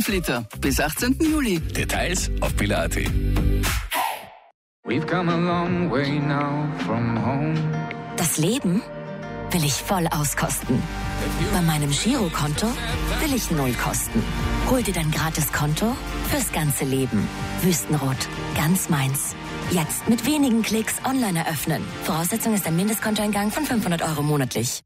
5 Liter bis 18. Juli. Details auf billa.at. We've come a long way now from home. Das Leben will ich voll auskosten. Bei meinem Girokonto will ich 0 kosten. Hol dir dein Gratiskonto fürs ganze Leben. Wüstenrot, ganz meins. Jetzt mit wenigen Klicks online eröffnen. Voraussetzung ist ein Mindestkontoeingang von 500 € monatlich.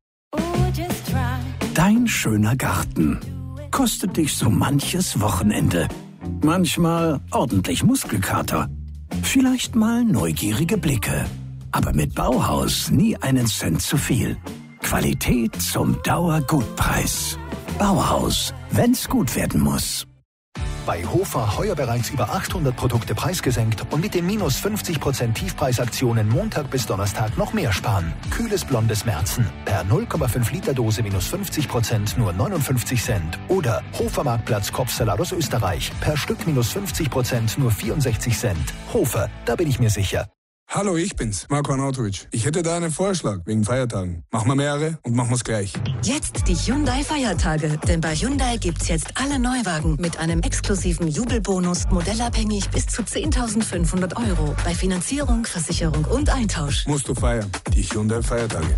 Dein schöner Garten kostet dich so manches Wochenende. Manchmal ordentlich Muskelkater. Vielleicht mal neugierige Blicke. Aber mit Bauhaus nie einen Cent zu viel. Qualität zum Dauergutpreis. Bauhaus, wenn's gut werden muss. Bei Hofer heuer bereits über 800 Produkte preisgesenkt und mit den minus 50% Tiefpreisaktionen Montag bis Donnerstag noch mehr sparen. Kühles blondes Märzen per 0,5 Liter Dose minus 50% nur 59 Cent. Oder Hofer Marktplatz Kopfsalat aus Österreich per Stück minus 50% nur 64 Cent. Hofer, da bin ich mir sicher. Hallo, ich bin's, Marko Arnautovic. Ich hätte da einen Vorschlag wegen Feiertagen. Machen wir mehrere und machen wir's gleich. Jetzt die Hyundai-Feiertage. Denn bei Hyundai gibt's jetzt alle Neuwagen mit einem exklusiven Jubelbonus, modellabhängig bis zu 10.500 €. Bei Finanzierung, Versicherung und Eintausch. Musst du feiern. Die Hyundai-Feiertage.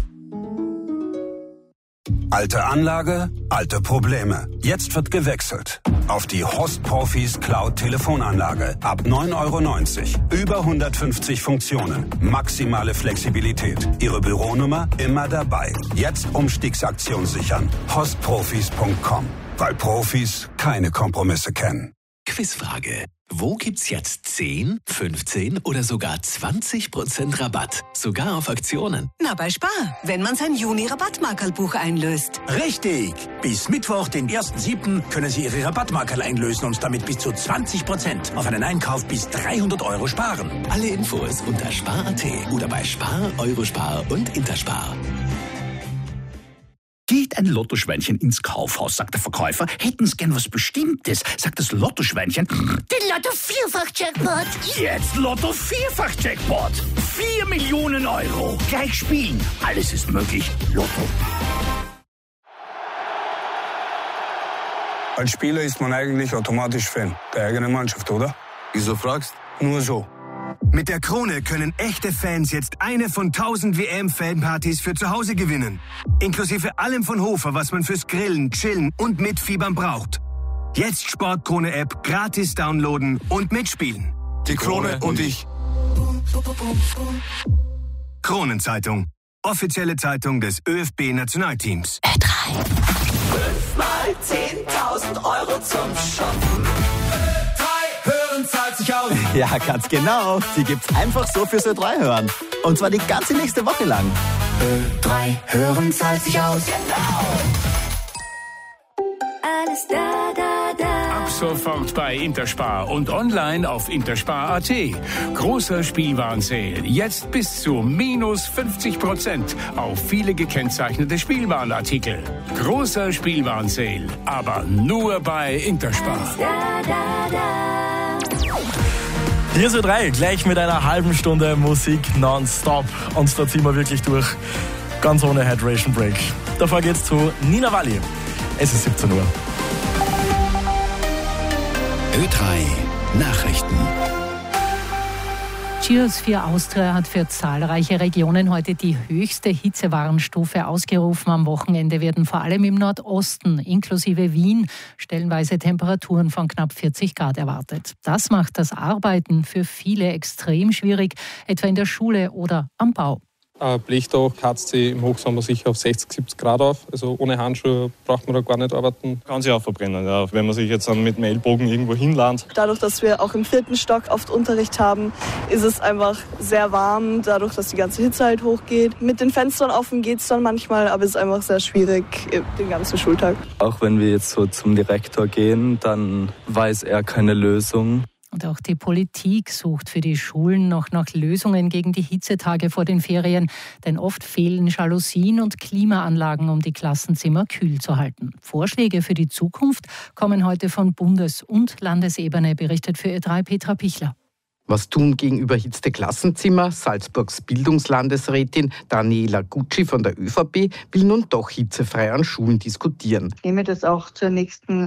Alte Anlage, alte Probleme. Jetzt wird gewechselt. Auf die Horst Profis Cloud Telefonanlage. Ab 9,90 €. Über 150 Funktionen. Maximale Flexibilität. Ihre Büronummer immer dabei. Jetzt Umstiegsaktion sichern. Hostprofis.com. Weil Profis keine Kompromisse kennen. Quizfrage. Wo gibt's jetzt 10, 15 oder sogar 20% Rabatt? Sogar auf Aktionen. Na, bei Spar, wenn man sein Juni-Rabattmarkerlbuch einlöst. Richtig! Bis Mittwoch, den 1.7., können Sie Ihre Rabattmarkerl einlösen und damit bis zu 20% auf einen Einkauf bis 300 € sparen. Alle Infos unter spar.at oder bei Spar, Eurospar und Interspar. Geht ein Lottoschweinchen ins Kaufhaus, sagt der Verkäufer, hätten Sie gern was Bestimmtes, sagt das Lottoschweinchen. Den Lotto-Vierfach-Jackpot. Jetzt Lotto-Vierfach-Jackpot. 4 Millionen €. Gleich spielen. Alles ist möglich. Lotto. Als Spieler ist man eigentlich automatisch Fan der eigenen Mannschaft, oder? Wieso fragst? Nur so. Mit der Krone können echte Fans jetzt eine von 1000 WM-Fanpartys für zu Hause gewinnen. Inklusive allem von Hofer, was man fürs Grillen, Chillen und Mitfiebern braucht. Jetzt Sportkrone-App gratis downloaden und mitspielen. Die Krone und ich. Kronenzeitung. Offizielle Zeitung des ÖFB-Nationalteams. Ö3. 5 mal 10.000 € zum Shoppen. Hören zahlt sich aus. Ja, ganz genau. Die gibt's einfach so fürs Ö3 hören. Und zwar die ganze nächste Woche lang. Ö3 hören zahlt sich aus. Genau. Alles da, da, da. Ab sofort bei Interspar und online auf interspar.at. Großer Spielwarenseil. Jetzt bis zu minus 50% auf viele gekennzeichnete Spielwarenartikel. Großer Spielwarenseil, aber nur bei Interspar. Da, da, da. Hier ist Ö3, gleich mit einer halben Stunde Musik nonstop. Und da ziehen wir wirklich durch, ganz ohne Hydration Break. Davor geht's zu Nina Walli. Es ist 17 Uhr. Ö3 Nachrichten. Cheers für Austria hat für zahlreiche Regionen heute die höchste Hitzewarnstufe ausgerufen. Am Wochenende werden vor allem im Nordosten, inklusive Wien, stellenweise Temperaturen von knapp 40 Grad erwartet. Das macht das Arbeiten für viele extrem schwierig, etwa in der Schule oder am Bau. Ein Blechdach heizt sich im Hochsommer sicher auf 60, 70 Grad auf. Also ohne Handschuhe braucht man da gar nicht arbeiten. Kann sich auch verbrennen, ja. Wenn man sich jetzt mit dem Ellbogen irgendwo hinlandet. Dadurch, dass wir auch im 4. Stock oft Unterricht haben, ist es einfach sehr warm. Dadurch, dass die ganze Hitze halt hochgeht. Mit den Fenstern offen geht es dann manchmal, aber es ist einfach sehr schwierig den ganzen Schultag. Auch wenn wir jetzt so zum Direktor gehen, dann weiß er keine Lösung. Und auch die Politik sucht für die Schulen noch nach Lösungen gegen die Hitzetage vor den Ferien. Denn oft fehlen Jalousien und Klimaanlagen, um die Klassenzimmer kühl zu halten. Vorschläge für die Zukunft kommen heute von Bundes- und Landesebene, berichtet für Ö3 Petra Pichler. Was tun gegen überhitzte Klassenzimmer? Salzburgs Bildungslandesrätin Daniela Gucci von der ÖVP will nun doch hitzefrei an Schulen diskutieren. Ich nehme das auch zur nächsten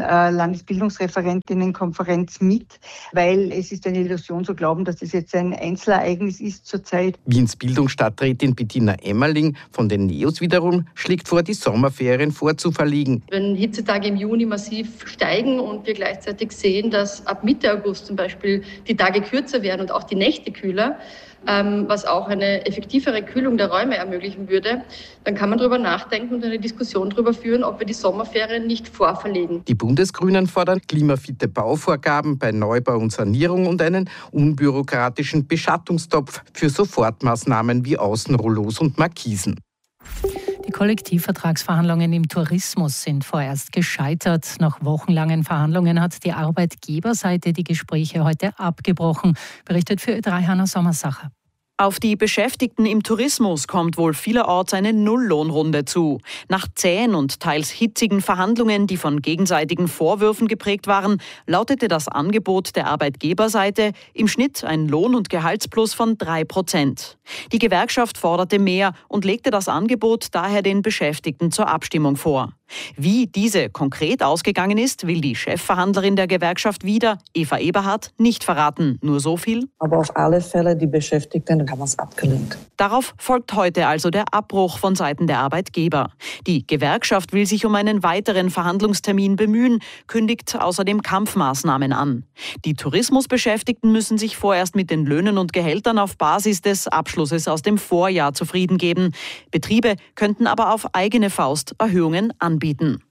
Landesbildungsreferentinnenkonferenz mit, weil es ist eine Illusion zu glauben, dass das jetzt ein Einzelereignis ist zurzeit. Wiens Bildungsstadträtin Bettina Emmerling von den NEOS wiederum schlägt vor, die Sommerferien vorzuverlegen. Wenn Hitzetage im Juni massiv steigen und wir gleichzeitig sehen, dass ab Mitte August zum Beispiel die Tage kürzer werden und auch die Nächte kühler, was auch eine effektivere Kühlung der Räume ermöglichen würde, dann kann man darüber nachdenken und eine Diskussion darüber führen, ob wir die Sommerferien nicht vorverlegen. Die Bundesgrünen fordern klimafitte Bauvorgaben bei Neubau und Sanierung und einen unbürokratischen Beschattungstopf für Sofortmaßnahmen wie Außenrollos und Markisen. Die Kollektivvertragsverhandlungen im Tourismus sind vorerst gescheitert. Nach wochenlangen Verhandlungen hat die Arbeitgeberseite die Gespräche heute abgebrochen, berichtet für Ö3 Hanna Sommersacher. Auf die Beschäftigten im Tourismus kommt wohl vielerorts eine Nulllohnrunde zu. Nach zähen und teils hitzigen Verhandlungen, die von gegenseitigen Vorwürfen geprägt waren, lautete das Angebot der Arbeitgeberseite im Schnitt ein Lohn- und Gehaltsplus von 3%. Die Gewerkschaft forderte mehr und legte das Angebot daher den Beschäftigten zur Abstimmung vor. Wie diese konkret ausgegangen ist, will die Chefverhandlerin der Gewerkschaft wieder, Eva Eberhardt, nicht verraten. Nur so viel. Aber auf alle Fälle die Beschäftigten haben es abgelehnt. Darauf folgt heute also der Abbruch von Seiten der Arbeitgeber. Die Gewerkschaft will sich um einen weiteren Verhandlungstermin bemühen, kündigt außerdem Kampfmaßnahmen an. Die Tourismusbeschäftigten müssen sich vorerst mit den Löhnen und Gehältern auf Basis des Abschlusses aus dem Vorjahr zufrieden geben. Betriebe könnten aber auf eigene Faust Erhöhungen anbieten.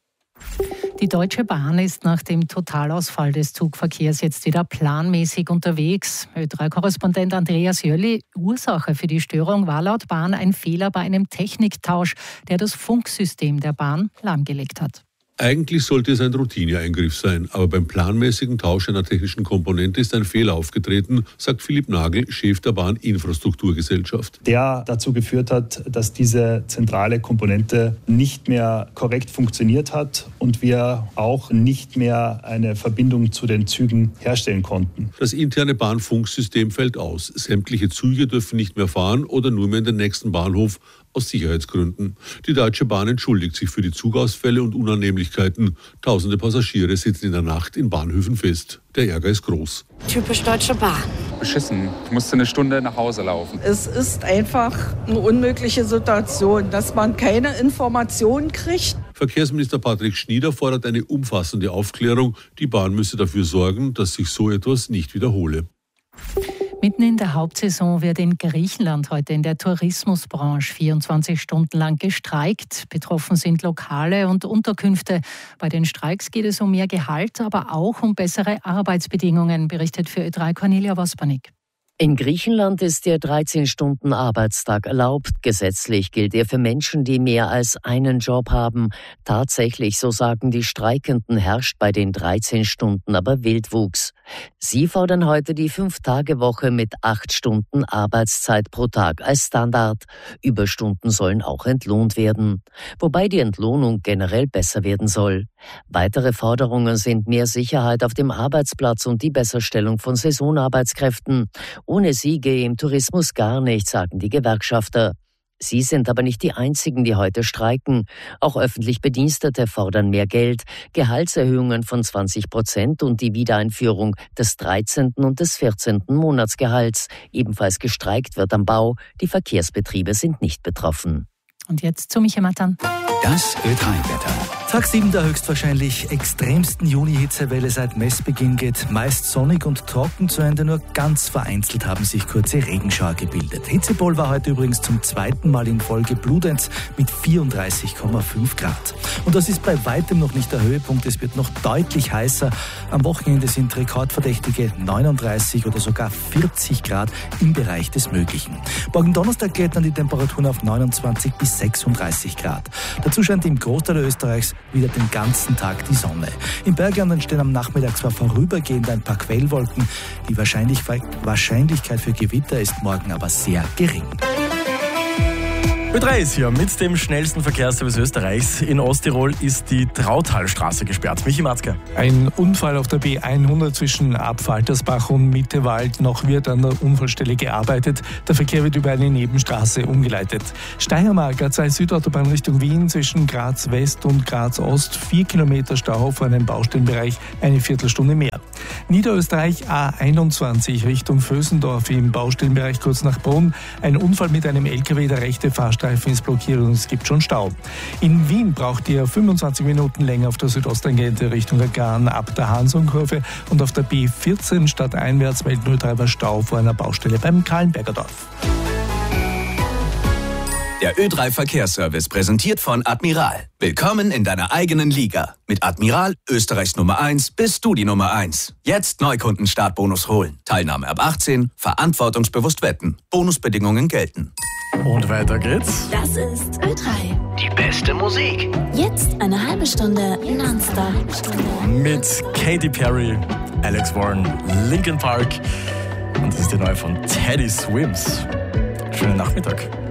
Die Deutsche Bahn ist nach dem Totalausfall des Zugverkehrs jetzt wieder planmäßig unterwegs. Ö3-Korrespondent Andreas Jölli, Ursache für die Störung war laut Bahn ein Fehler bei einem Techniktausch, der das Funksystem der Bahn lahmgelegt hat. Eigentlich sollte es ein Routineeingriff sein, aber beim planmäßigen Tausch einer technischen Komponente ist ein Fehler aufgetreten, sagt Philipp Nagel, Chef der Bahninfrastrukturgesellschaft. Der dazu geführt hat, dass diese zentrale Komponente nicht mehr korrekt funktioniert hat und wir auch nicht mehr eine Verbindung zu den Zügen herstellen konnten. Das interne Bahnfunksystem fällt aus. Sämtliche Züge dürfen nicht mehr fahren oder nur mehr in den nächsten Bahnhof aus Sicherheitsgründen. Die Deutsche Bahn entschuldigt sich für die Zugausfälle und Unannehmlichkeiten. Tausende Passagiere sitzen in der Nacht in Bahnhöfen fest. Der Ärger ist groß. Typisch Deutsche Bahn. Beschissen. Ich musste eine Stunde nach Hause laufen. Es ist einfach eine unmögliche Situation, dass man keine Informationen kriegt. Verkehrsminister Patrick Schnieder fordert eine umfassende Aufklärung. Die Bahn müsse dafür sorgen, dass sich so etwas nicht wiederhole. Mitten in der Hauptsaison wird in Griechenland heute in der Tourismusbranche 24 Stunden lang gestreikt. Betroffen sind Lokale und Unterkünfte. Bei den Streiks geht es um mehr Gehalt, aber auch um bessere Arbeitsbedingungen, berichtet für Ö3 Cornelia Vospanik. In Griechenland ist der 13-Stunden-Arbeitstag erlaubt. Gesetzlich gilt er für Menschen, die mehr als einen Job haben. Tatsächlich, so sagen die Streikenden, herrscht bei den 13 Stunden aber Wildwuchs. Sie fordern heute die 5-Tage-Woche mit 8 Stunden Arbeitszeit pro Tag als Standard. Überstunden sollen auch entlohnt werden. Wobei die Entlohnung generell besser werden soll. Weitere Forderungen sind mehr Sicherheit auf dem Arbeitsplatz und die Besserstellung von Saisonarbeitskräften. Ohne sie gehe im Tourismus gar nichts, sagen die Gewerkschafter. Sie sind aber nicht die einzigen, die heute streiken. Auch öffentlich Bedienstete fordern mehr Geld, Gehaltserhöhungen von 20% und die Wiedereinführung des 13. und des 14. Monatsgehalts. Ebenfalls gestreikt wird am Bau. Die Verkehrsbetriebe sind nicht betroffen. Und jetzt zu Michael Matan. Das Ö3-Wetter. Tag 7 der höchstwahrscheinlich extremsten Juni-Hitzewelle seit Messbeginn geht meist sonnig und trocken zu Ende. Nur ganz vereinzelt haben sich kurze Regenschauer gebildet. Hitzepol war heute übrigens zum 2. Mal in Folge Bludenz mit 34,5 Grad. Und das ist bei weitem noch nicht der Höhepunkt. Es wird noch deutlich heißer. Am Wochenende sind rekordverdächtige 39 oder sogar 40 Grad im Bereich des Möglichen. Morgen Donnerstag klettern die Temperaturen auf 29 bis 36 Grad. Dazu scheint im Großteil Österreichs wieder den ganzen Tag die Sonne. Im Bergland entstehen am Nachmittag zwar vorübergehend ein paar Quellwolken, die Wahrscheinlichkeit für Gewitter ist morgen aber sehr gering. Ö3 ist hier mit dem schnellsten Verkehrsservice Österreichs. In Osttirol ist die Trautalstraße gesperrt. Michi Matzke. Ein Unfall auf der B100 zwischen Abfaltersbach und Mittewald. Noch wird an der Unfallstelle gearbeitet. Der Verkehr wird über eine Nebenstraße umgeleitet. Steiermark A2 Südautobahn Richtung Wien zwischen Graz West und Graz Ost. 4 Kilometer Stau vor einem Baustellenbereich, eine Viertelstunde mehr. Niederösterreich A21 Richtung Vösendorf im Baustellenbereich kurz nach Brunn. Ein Unfall mit einem LKW, der rechte Fahrstreifen ist blockiert und es gibt schon Stau. In Wien braucht ihr 25 Minuten länger auf der Südosttangente Richtung Garn ab der Hansonkurve und auf der B14 stadteinwärts meldet 03 Stau vor einer Baustelle beim Kahlenberger Dorf. Der Ö3 Verkehrsservice präsentiert von Admiral. Willkommen in deiner eigenen Liga. Mit Admiral, Österreichs Nummer 1, bist du die Nummer 1. Jetzt Neukunden-Startbonus holen. Teilnahme ab 18, verantwortungsbewusst wetten. Bonusbedingungen gelten. Und weiter geht's. Das ist Ö3. Die beste Musik. Jetzt eine halbe Stunde nonstop. Mit Katy Perry, Alex Warren, Linkin Park. Und das ist die neue von Teddy Swims. Schönen Nachmittag.